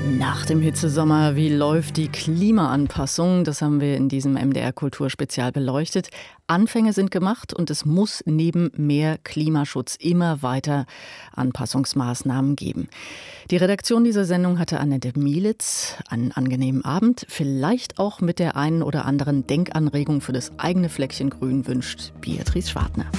Nach dem Hitzesommer, wie läuft die Klimaanpassung? Das haben wir in diesem MDR-Kulturspezial beleuchtet. Anfänge sind gemacht und es muss neben mehr Klimaschutz immer weiter Anpassungsmaßnahmen geben. Die Redaktion dieser Sendung hatte Annette Mielitz. Einen angenehmen Abend, vielleicht auch mit der einen oder anderen Denkanregung für das eigene Fleckchen Grün wünscht Beatrice Schwartner.